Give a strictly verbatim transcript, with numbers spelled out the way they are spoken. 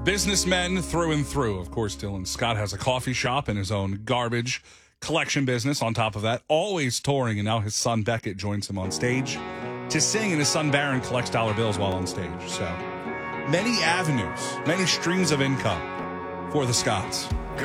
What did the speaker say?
Businessmen through and through. Of course, Dylan Scott has a coffee shop and his own garbage collection business on top of that. Always touring, and now his son Beckett joins him on stage to sing, and his son Barron collects dollar bills while on stage. So many avenues, many streams of income for the Scotts. Good